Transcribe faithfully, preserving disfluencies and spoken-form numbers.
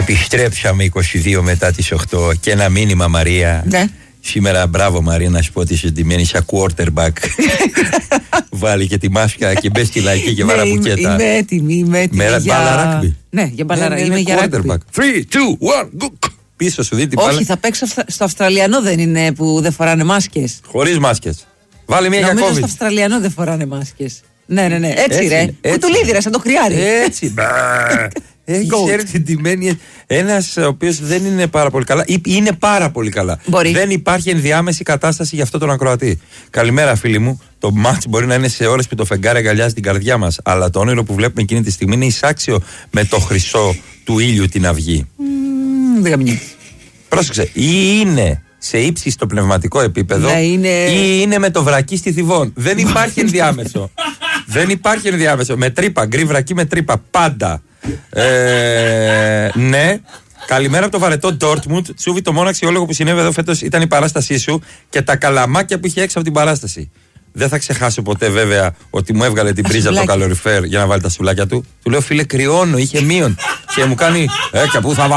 Επιστρέψαμε είκοσι δύο μετά τις οκτώ και ένα μήνυμα, Μαρία. Ναι. Σήμερα, μπράβο Μαρία, να σου πω ότι είσαι ντυμένη σαν quarterback. Βάλει και τη μάσκα και μπες στη λαϊκή και βάλα μπουκέτα. Είμαι έτοιμη, είμαι έτοιμη. Με για... μπάλα ράκμπι. Ναι, για μπάλα ράκμπι. Είμαι για quarterback. ράκμπι. τρία, δύο, ένα, go. Πίσω σου δει την μπάλα. Όχι, θα παίξω στο Αυστραλιανό, δεν είναι που δεν φοράνε μάσκες? Χωρίς μάσκες. Βάλε μία για Νομίζω COVID. στο Αυστραλιανό δεν φοράνε μάσκες. Ναι, ναι, ναι. Έτσι, Έτσι ρε. είναι, Που του λίδυρα, σαν το χρειάρι. Έτσι. Έχει έρθει ντυμένη. Ένας ο οποίος δεν είναι πάρα πολύ καλά ή είναι πάρα πολύ καλά. Μπορεί. Δεν υπάρχει ενδιάμεση κατάσταση για αυτό τον ακροατή. Καλημέρα, φίλοι μου. Το μάτς μπορεί να είναι σε ώρες που το φεγγάρι αγκαλιάζει την καρδιά μας. Αλλά το όνειρο που βλέπουμε εκείνη τη στιγμή είναι εισάξιο με το χρυσό του ήλιου την αυγή. Mm, δεν καμιά. Πρόσεξε. Ή είναι σε ύψιστο πνευματικό επίπεδο, ναι, είναι... ή είναι με το βρακί στη Θηβών. Δεν υπάρχει ενδιάμεσο. Δεν υπάρχει ενδιάμεσο. Με τρύπα, γκρι βρακί με τρύπα. Πάντα. Ε, ναι. Καλημέρα από το βαρετό Ντόρτμουντ. Τσούβι, το μόνο αξιόλογο που συνέβη εδώ φέτος ήταν η παράστασή σου και τα καλαμάκια που είχε έξω από την παράσταση. Δεν θα ξεχάσω ποτέ, βέβαια, ότι μου έβγαλε την πρίζα από το καλοριφέρ για να βάλει τα σουβλάκια του. Του λέω, φίλε, κρυώνω, είχε μείον. Και μου κάνει, ε, και πού θα βάλω.